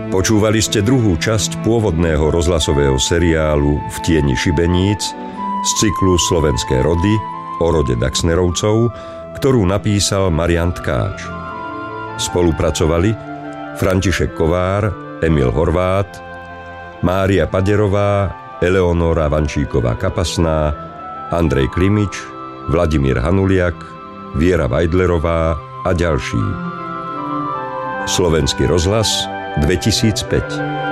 Počúvali ste druhú časť pôvodného rozhlasového seriálu V tieni šibeníc z cyklu Slovenské rody o rode Daxnerovcov, ktorú napísal Marián Tkáč. Spolupracovali František Kovár, Emil Horvát, Mária Paderová, Eleonóra Vančíková-Kapasná, Andrej Klimič, Vladimír Hanuliak, Viera Vajdlerová a ďalší. Slovenský rozhlas 2005.